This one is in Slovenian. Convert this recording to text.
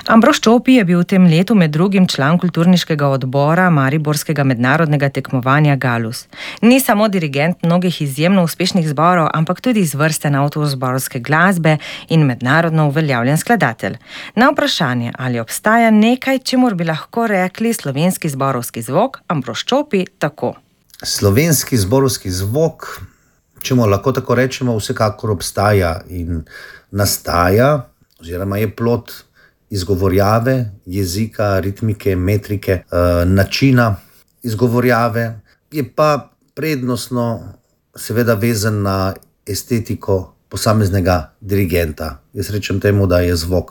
Ambrož Čopi je bil v tem letu med drugim član kulturniškega odbora mariborskega mednarodnega tekmovanja Galus. Ni samo dirigent mnogih izjemno uspešnih zborov, ampak tudi izvrsten avtor zborovske glasbe in mednarodno uveljavljen skladatelj. Na vprašanje, ali obstaja nekaj, čemur bi lahko rekli slovenski zborovski zvok, Ambrož Čopi tako. Slovenski zborovski zvok, čemu lahko tako rečemo, vsekakor obstaja in nastaja, oziroma je plod izgovorjave, jezika, ritmike, metrike, načina izgovorjave, je pa prednostno seveda vezan na estetiko posameznega dirigenta. Jaz rečem temu, da je zvok